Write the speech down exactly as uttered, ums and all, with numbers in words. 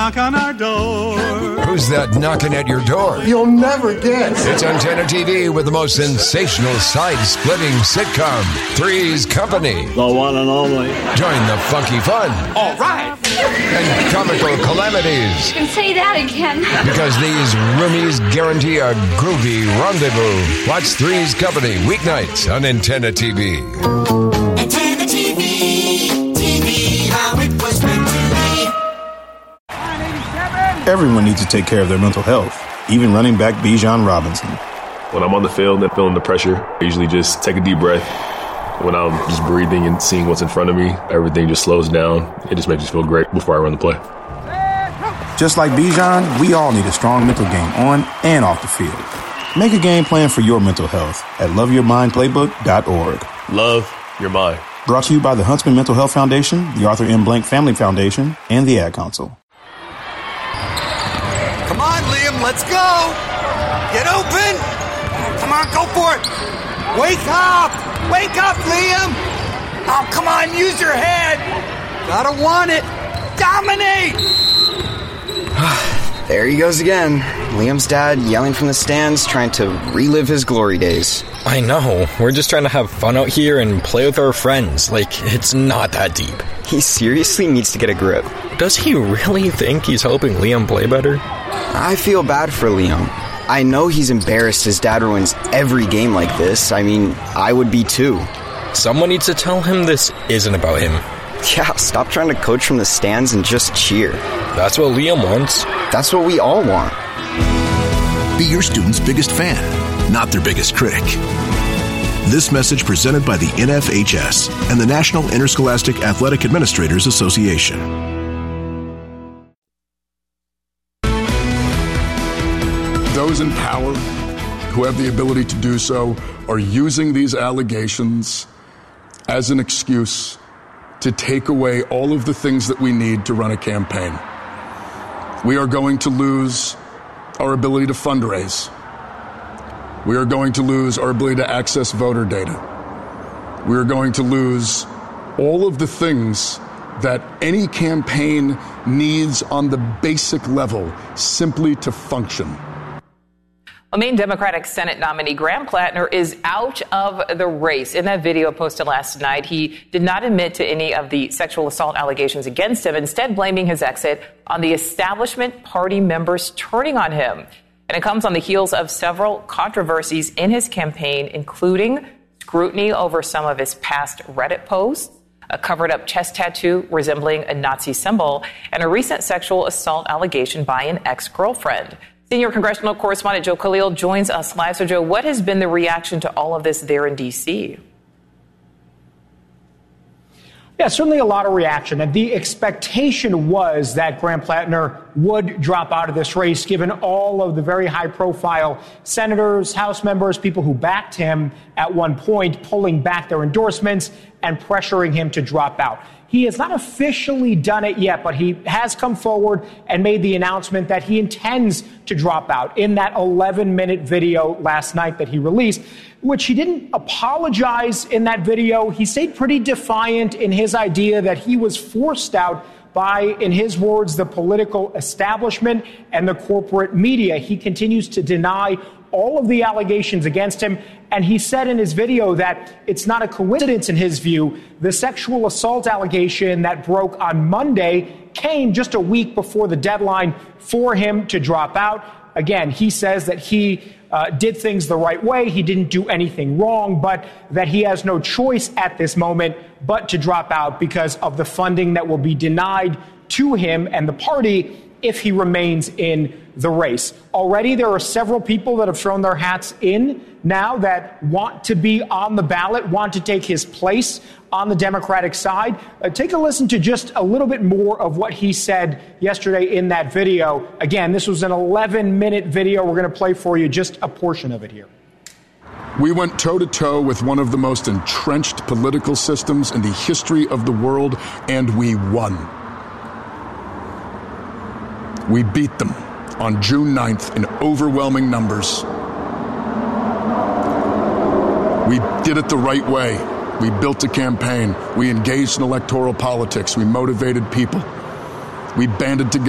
Knock on our door. Who's that knocking at your door? You'll never guess. It's Antenna T V with the most sensational side-splitting sitcom, Three's Company. The one and only. Join the funky fun. All right. And comical calamities. You can say that again. Because these roomies guarantee a groovy rendezvous. Watch Three's Company weeknights on Antenna T V. Antenna T V. T V, how it was meant to be. Everyone needs to take care of their mental health, even running back Bijan Robinson. When I'm on the field and feeling the pressure, I usually just take a deep breath. When I'm just breathing and seeing what's in front of me, everything just slows down. It just makes me feel great before I run the play. Just like Bijan, we all need a strong mental game on and off the field. Make a game plan for your mental health at love your mind playbook dot org. Love your mind. Brought to you by the Huntsman Mental Health Foundation, the Arthur M. Blank Family Foundation, and the Ad Council. Come on, Liam, let's go. Get open. Come on, go for it. Wake up. Wake up, Liam. Oh, come on, use your head. Gotta want it. Dominate. There he goes again. Liam's dad yelling from the stands, trying to relive his glory days. I know. We're just trying to have fun out here and play with our friends. Like, it's not that deep. He seriously needs to get a grip. Does he really think he's helping Liam play better? I feel bad for Liam. I know he's embarrassed his dad ruins every game like this. I mean, I would be too. Someone needs to tell him this isn't about him. Yeah, stop trying to coach from the stands and just cheer. That's what Liam wants. That's what we all want. Be your student's biggest fan, not their biggest critic. This message presented by the N F H S and the National Interscholastic Athletic Administrators Association. Those in power who have the ability to do so are using these allegations as an excuse to take away all of the things that we need to run a campaign. We are going to lose our ability to fundraise. We are going to lose our ability to access voter data. We are going to lose all of the things that any campaign needs on the basic level simply to function. A Maine Democratic Senate nominee Graham Plattner is out of the race. In that video posted last night, he did not admit to any of the sexual assault allegations against him, instead blaming his exit on the establishment party members turning on him. And it comes on the heels of several controversies in his campaign, including scrutiny over some of his past Reddit posts, a covered-up chest tattoo resembling a Nazi symbol, and a recent sexual assault allegation by an ex-girlfriend. Senior congressional correspondent Joe Khalil joins us live. So, Joe, what has been the reaction to all of this there in D C? Yeah, certainly a lot of reaction. And the expectation was that Graham Plattner would drop out of this race, given all of the very high-profile senators, House members, people who backed him at one point, pulling back their endorsements and pressuring him to drop out. He has not officially done it yet, but he has come forward and made the announcement that he intends to drop out in that eleven-minute video last night that he released, which he didn't apologize in that video. He stayed pretty defiant in his idea that he was forced out by, in his words, the political establishment and the corporate media. He continues to deny all of the allegations against him. And he said in his video that it's not a coincidence, in his view, the sexual assault allegation that broke on Monday came just a week before the deadline for him to drop out. Again, he says that he uh, did things the right way. He didn't do anything wrong, but that he has no choice at this moment but to drop out because of the funding that will be denied to him and the party if he remains in the race. Already there are several people that have thrown their hats in now that want to be on the ballot, want to take his place on the Democratic side. Uh, take a listen to just a little bit more of what he said yesterday in that video. Again, this was an eleven-minute video. We're going to play for you just a portion of it here. We went toe-to-toe with one of the most entrenched political systems in the history of the world, and we won. We beat them on June ninth in overwhelming numbers. We did it the right way. We built a campaign. We engaged in electoral politics. We motivated people. We banded together.